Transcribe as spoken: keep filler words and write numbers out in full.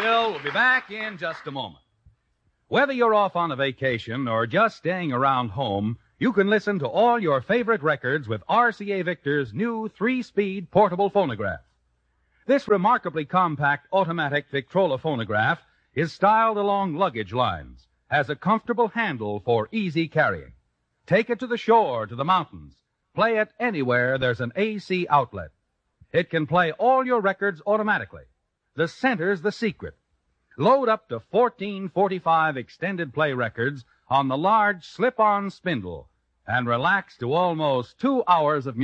Bill. We'll be back in just a moment. Whether you're off on a vacation or just staying around home, you can listen to all your favorite records with R C A Victor's new three-speed portable phonograph. This remarkably compact automatic Victrola phonograph is styled along luggage lines, has a comfortable handle for easy carrying. Take it to the shore, to the mountains. Play it anywhere there's an A C outlet. It can play all your records automatically. The center's the secret. Load up to fourteen forty-five extended play records on the large slip-on spindle and relax to almost two hours of music.